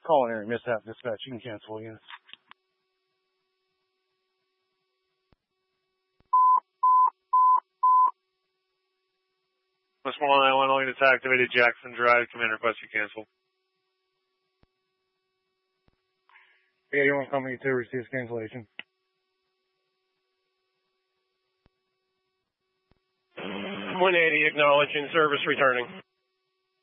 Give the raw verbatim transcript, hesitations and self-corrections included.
Calling area mishap dispatch. You can cancel again. Westmoreland nine one one, it's activated. Jackson Drive. Command request you cancel. Yeah, you want company two receives cancellation. one eighty, acknowledging service returning.